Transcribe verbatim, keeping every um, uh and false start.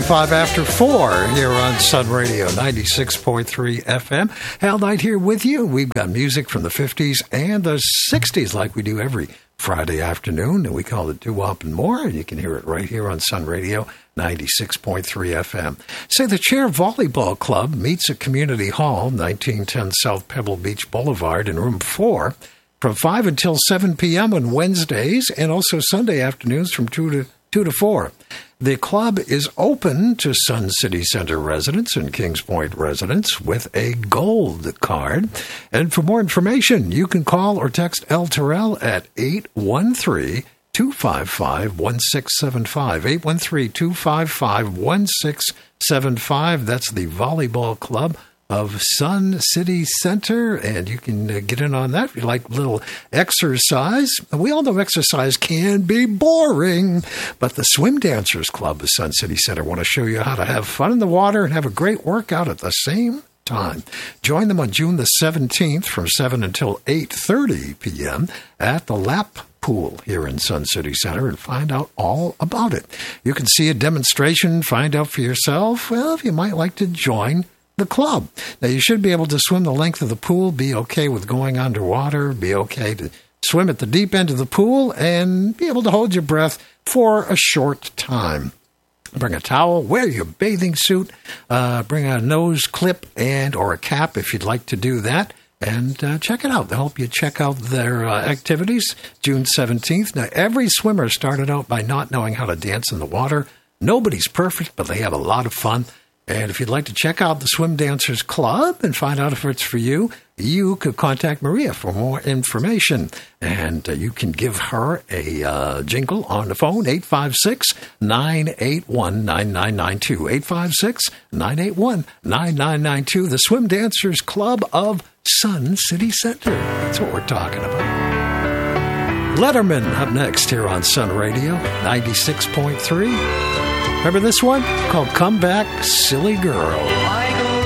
twenty-five after four here on Sun Radio ninety-six point three F M. Hal Knight here with you. We've got music from the fifties and the sixties like we do every Friday afternoon, and we call it Doo-Wop and More, and you can hear it right here on Sun Radio ninety-six point three F M. Say the Chair Volleyball Club meets at Community Hall, nineteen ten South Pebble Beach Boulevard in room four from five until seven p.m. on Wednesdays, and also Sunday afternoons from two to two to four. The club is open to Sun City Center residents and Kings Point residents with a gold card. And for more information, you can call or text El Terrell at eight one three, two five five, one six seven five. eight one three, two five five, one six seven five. That's the Volleyball Club of Sun City Center, and you can uh, get in on that if you like a little exercise. We all know exercise can be boring, but the Swim Dancers Club of Sun City Center want to show you how to have fun in the water and have a great workout at the same time. Join them on June the seventeenth from seven until eight thirty p.m. at the Lap Pool here in Sun City Center and find out all about it. You can see a demonstration, find out for yourself, well, if you might like to join the club. Now, you should be able to swim the length of the pool, be okay with going underwater, be okay to swim at the deep end of the pool, and be able to hold your breath for a short time. Bring a towel, wear your bathing suit, uh, bring a nose clip and or a cap if you'd like to do that, and uh, check it out. They'll help you check out their uh, activities June seventeenth. Now, every swimmer started out by not knowing how to dance in the water. Nobody's perfect, but they have a lot of fun. And if you'd like to check out the Swim Dancers Club and find out if it's for you, you could contact Maria for more information. And uh, you can give her a uh, jingle on the phone, eight five six, nine eight one, nine nine nine two. eight five six, nine eight one, nine nine nine two. The Swim Dancers Club of Sun City Center. That's what we're talking about. Letterman up next here on Sun Radio, ninety-six point three. Remember this one? Called Come Back, Silly Girl.